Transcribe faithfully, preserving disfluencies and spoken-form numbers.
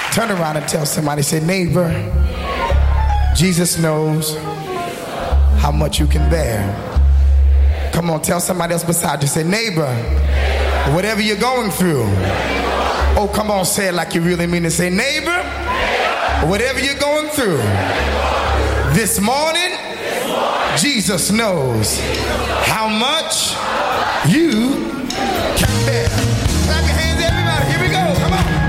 Turn around and tell somebody, say, neighbor, Jesus knows how much you can bear. Come on, tell somebody else beside you, say, neighbor, whatever you're going through. Oh, come on, say it like you really mean it. Say, neighbor, whatever you're going through. This morning, Jesus knows how much you can bear.